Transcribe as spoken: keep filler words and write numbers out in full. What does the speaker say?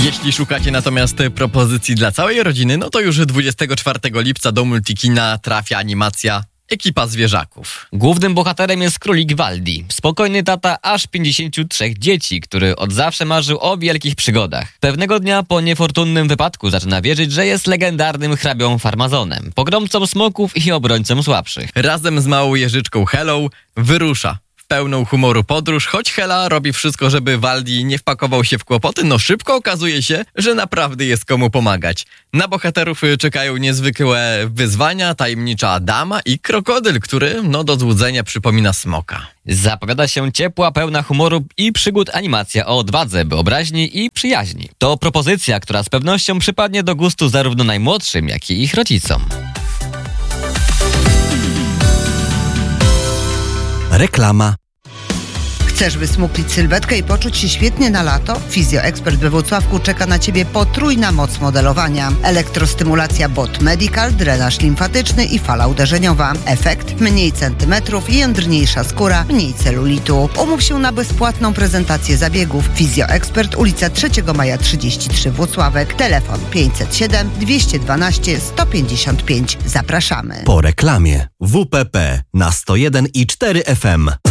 Jeśli szukacie natomiast propozycji dla całej rodziny, no to już dwudziestego czwartego lipca do Multikina trafia animacja Ekipa Zwierzaków. Głównym bohaterem jest królik Waldi, spokojny tata aż pięćdziesięciu trzech dzieci, który od zawsze marzył o wielkich przygodach. Pewnego dnia po niefortunnym wypadku zaczyna wierzyć, że jest legendarnym hrabią Farmazonem, pogromcą smoków i obrońcą słabszych. Razem z małą jeżyczką Helą wyrusza w pełną humoru podróż, choć Hela robi wszystko, żeby Waldi nie wpakował się w kłopoty, no szybko okazuje się, że naprawdę jest komu pomagać. Na bohaterów czekają niezwykłe wyzwania, tajemnicza dama i krokodyl, który no do złudzenia przypomina smoka. Zapowiada się ciepła, pełna humoru i przygód animacja o odwadze, wyobraźni i przyjaźni. To propozycja, która z pewnością przypadnie do gustu zarówno najmłodszym, jak i ich rodzicom. Reklama. Chcesz wysmuklić sylwetkę i poczuć się świetnie na lato? Fizjoekspert we Włocławku czeka na Ciebie potrójna moc modelowania. Elektrostymulacja Bot Medical, drenaż limfatyczny i fala uderzeniowa. Efekt? Mniej centymetrów, jędrniejsza skóra, mniej celulitu. Umów się na bezpłatną prezentację zabiegów. Fizjoekspert, ulica trzeciego maja trzydzieści trzy Włocławek. Telefon pięćset siedem dwieście dwanaście sto pięćdziesiąt pięć. Zapraszamy. Po reklamie. W P P na sto jeden i cztery F M.